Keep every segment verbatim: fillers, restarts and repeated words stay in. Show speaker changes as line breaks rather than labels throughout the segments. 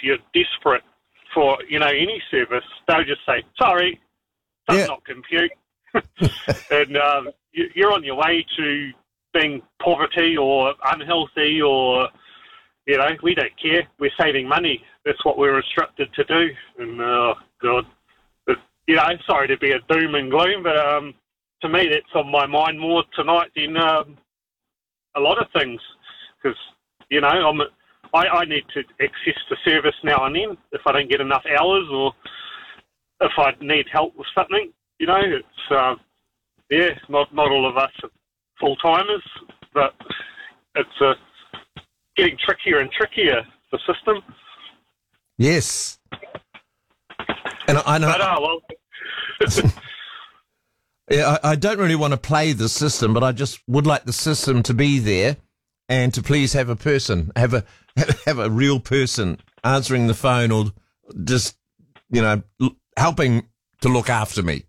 you're desperate for, you know, any service, they'll just say, sorry, does
Yeah.
not compute. and um, you, you're on your way to being poverty or unhealthy or, you know, we don't care. We're saving money. That's what we're instructed to do. And, oh, God. But, you know, sorry to be a doom and gloom, but um, to me that's on my mind more tonight than um, a lot of things. Because, you know, I'm, I, I need to access the service now and then if I don't get enough hours or if I need help with something. You know, it's, uh, yeah, not not all of us are full-timers, but it's uh, getting trickier and trickier, the system.
Yes. And I, I know.
But, oh, well.
Yeah, I, I don't really want to play the system, but I just would like the system to be there and to please have a person, have a have a real person answering the phone or just, you know, l- helping to look after me.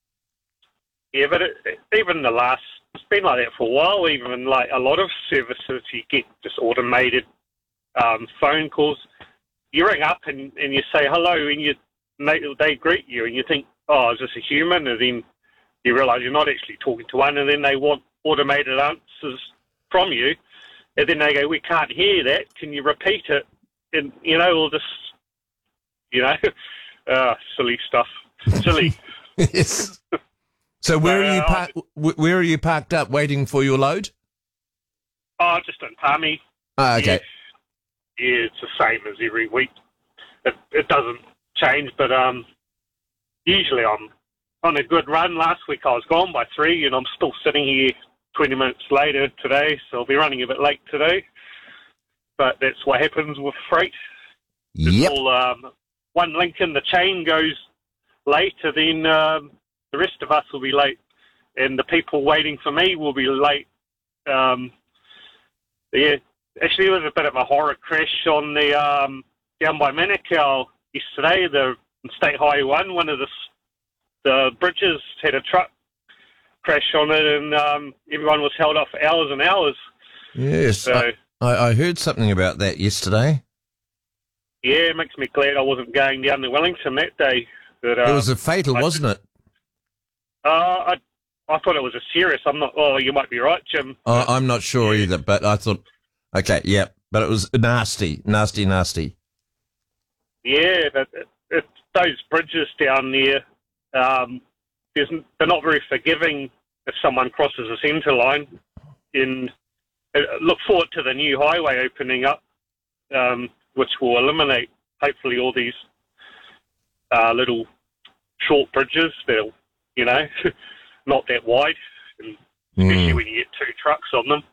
Yeah, but it, even the last, it's been like that for a while, even like a lot of services you get just automated um, phone calls. You ring up and, and you say hello and you they greet you and you think, oh, is this a human? And then you realise you're not actually talking to one and then they want automated answers from you. And then they go, we can't hear that. Can you repeat it? And, you know, all this, you know, uh, silly stuff. Silly.
Yes. So where are you
Uh,
par- wh- where are you parked up waiting for your load?
Oh, just in Palmy.
Ah, okay.
Yeah, yeah, it's the same as every week. It, it doesn't change, but um, usually I'm on a good run. Last week I was gone by three, and I'm still sitting here twenty minutes later today, so I'll be running a bit late today. But that's what happens with freight. It's
Yep.
all, um, one link in the chain goes late, and then um, the rest of us will be late, and the people waiting for me will be late. Um, yeah, actually, there was a bit of a horror crash on the um, down by Manukau yesterday. The State Highway One, one of the the bridges had a truck crash on it, and um, everyone was held up for hours and hours.
Yes.
So
I, I I heard something about that yesterday.
yeah, it makes me glad I wasn't going down to Wellington that day. But,
It
um,
was a fatal,
I-
wasn't it?
Uh, I I thought it was a serious. I'm not. Oh, you might be right, Jim.
Oh, I'm not sure either, but I thought, okay, yeah, but it was nasty, nasty, nasty.
Yeah, but it, it, those bridges down there, um, there's, they're not very forgiving if someone crosses a centre line. And uh, look forward to the new highway opening up, um, which will eliminate hopefully all these uh, little short bridges that'll, you know, not that wide, and especially
Mm.
when you get two trucks on them.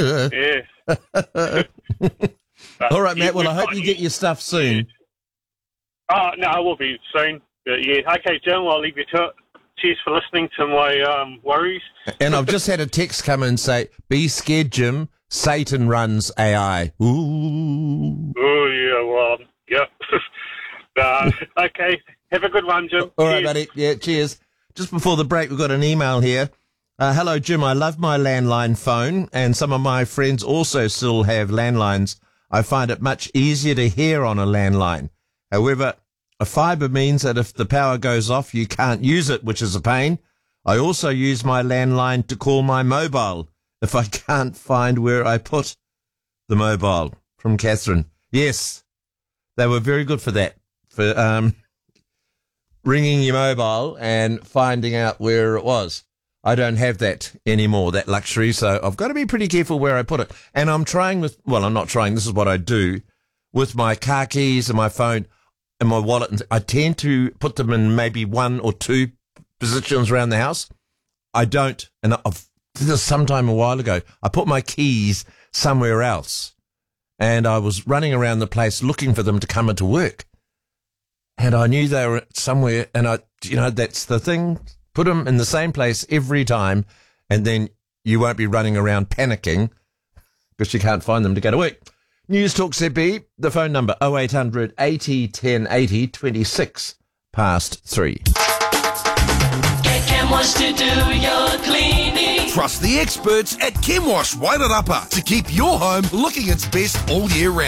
Yeah.
Yeah. But
All right, Matt. Well,
we've
I hope
got-
you get your stuff soon.
Oh, no, I will be soon. But yeah, okay, Jim, I'll leave you to it. Cheers for listening to my um, worries.
And I've just had a text come in and say, "Be scared, Jim. Satan runs A I." Ooh.
Oh, yeah, well, um, yeah. uh, okay, have a good one, Jim.
All right,
Cheers.
buddy. Yeah, cheers. Just before the break, we've got an email here. Uh, hello, Jim. I love my landline phone, and some of my friends also still have landlines. I find it much easier to hear on a landline. However, a fibre means that if the power goes off, you can't use it, which is a pain. I also use my landline to call my mobile if I can't find where I put the mobile. From Catherine. Yes, they were very good for that, for um, ringing your mobile and finding out where it was. I don't have that anymore, that luxury, so I've got to be pretty careful where I put it. And I'm trying with, well, I'm not trying, this is what I do, with my car keys and my phone and my wallet. I tend to put them in maybe one or two positions around the house. I don't, and I've did this sometime a while ago, I put my keys somewhere else. And I was running around the place looking for them to come into work. And I knew they were somewhere, and I, you know, that's the thing. Put them in the same place every time, and then you won't be running around panicking because you can't find them to go to work. News Talk Z B, the phone number oh eight hundred eighty ten eighty, twenty-six past three.
Get Chemwash to do your cleaning.
Trust the experts at Chemwash Wairarapa to keep your home looking its best all year round.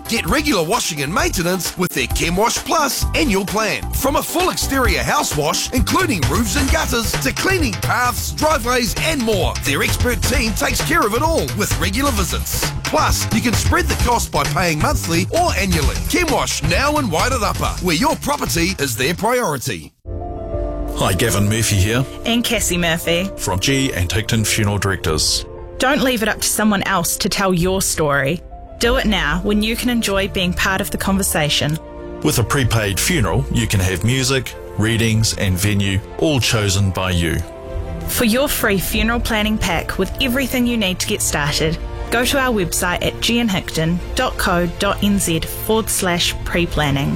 Get regular washing and maintenance with their ChemWash Plus annual plan. From a full exterior house wash, including roofs and gutters, to cleaning paths, driveways and more, their expert team takes care of it all with regular visits. Plus, you can spread the cost by paying monthly or annually. ChemWash now in Wairarapa, where your property is their priority.
Hi, Gavin Murphy here
And Cassie Murphy.
from G and Ticton Funeral Directors.
Don't leave it up to someone else to tell your story. Do it now when you can enjoy being part of the conversation.
With a prepaid funeral, you can have music, readings and venue all chosen by you.
For your free funeral planning pack with everything you need to get started, go to our website at gianhickton.co.nz forward slash pre-planning.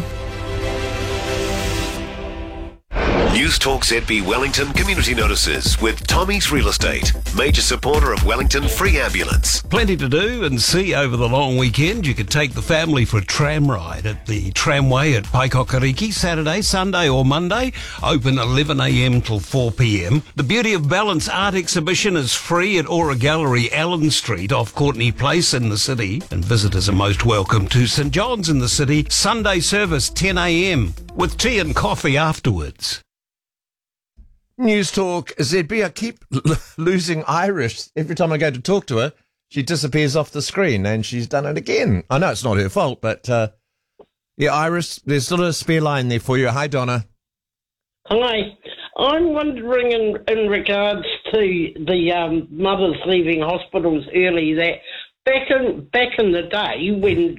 News Talk Z B Wellington community notices with Tommy's Real Estate, major supporter of Wellington Free Ambulance.
Plenty to do and see over the long weekend. You could take the family for a tram ride at the tramway at Paikokariki, Saturday, Sunday or Monday, open eleven a.m. till four p.m. The Beauty of Balance art exhibition is free at Aura Gallery, Allen Street off Courtney Place in the city, and visitors are most welcome to St John's in the city, Sunday service ten a.m. with tea and coffee afterwards.
News Talk Z B. I keep l- losing Iris. Every time I go to talk to her, she disappears off the screen, and she's done it again. I know it's not her fault, but uh, yeah, Iris, there's still a spare line there for you. Hi, Donna.
Hi. I'm wondering in, in regards to the um, mothers leaving hospitals early, that back in back in the day when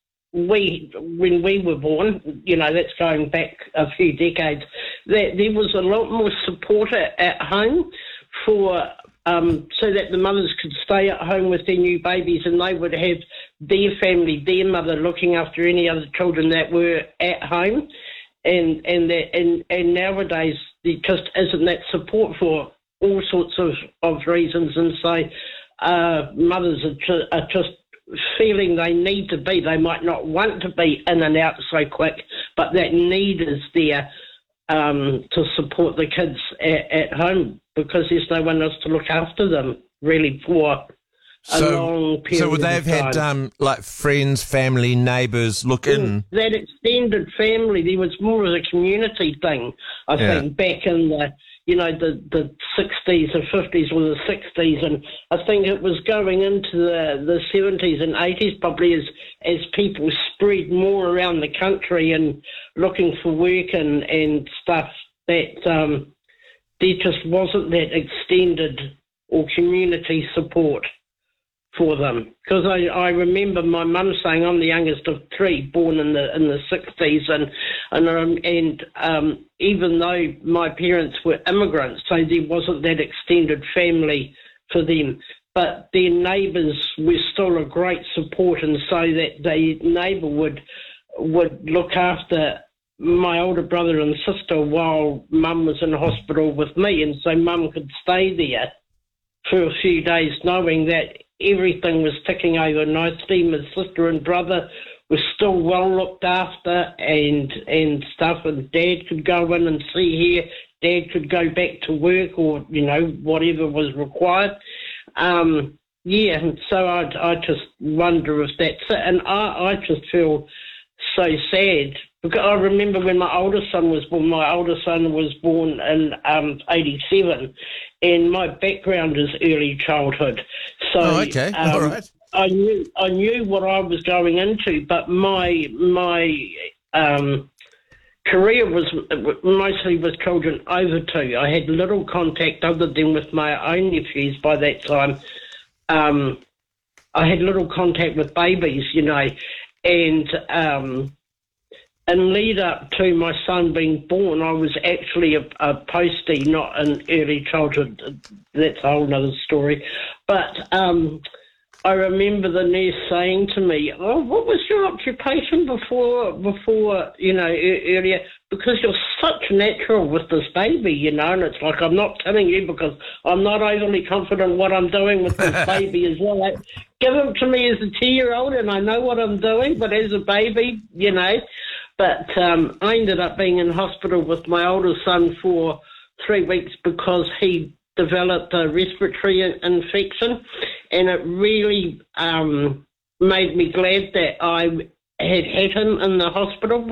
we when we were born, you know, that's going back a few decades, that there was a lot more support at, at home for um, so that the mothers could stay at home with their new babies, and they would have their family, their mother, looking after any other children that were at home. And and that, and and nowadays there just isn't that support for all sorts of, of reasons, and so uh, mothers are, ju- are just feeling they need to be. They might not want to be in and out so quick, but that need is there um, to support the kids at, at home, because there's no one else to look after them really for a
So,
long period.
so would they have
of time.
had um, like friends, family, neighbours look in?
That extended family, there was more of a community thing, I
Yeah.
think, back in the, you know, the, the sixties or fifties or the sixties, and I think it was going into the, the seventies and eighties probably as, as people spread more around the country and looking for work and, and stuff, that um, there just wasn't that extended or community support for them. Because I, I remember my mum saying, I'm the youngest of three, born in the in the sixties, and and um, and um, even though my parents were immigrants, so there wasn't that extended family for them, but their neighbours were still a great support, and so that their neighbour would would look after my older brother and sister while mum was in hospital with me, and so mum could stay there for a few days knowing that everything was ticking over nicely. My sister and brother were still well looked after, and and stuff, and Dad could go in and see her. Dad could go back to work, or, you know, whatever was required. Um, yeah, and so I, I just wonder if that's it. And I, I just feel so sad, because I remember when my older son was born, my older son was born in um, eighty-seven, and my background is early childhood. So
Oh, okay.
um,
All right.
I knew I knew what I was going into, but my my um, career was mostly with children over two. I had little contact other than with my own nephews by that time. Um, I had little contact with babies, you know, and um, in lead up to my son being born, I was actually a, a postie, not an early childhood. That's a whole other story. But um, I remember the nurse saying to me, "Oh, what was your occupation before, before you know, e- earlier? Because you're such natural with this baby, you know." And it's like, I'm not telling you because I'm not overly confident what I'm doing with this baby as well. Like, give him to me as a two-year-old and I know what I'm doing, but as a baby, you know. But um, I ended up being in hospital with my older son for three weeks because he developed a respiratory infection, and it really um, made me glad that I had had him in the hospital